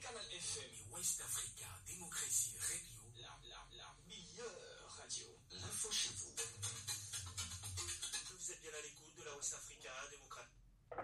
Canal FM et West Africa Democracy Radio, la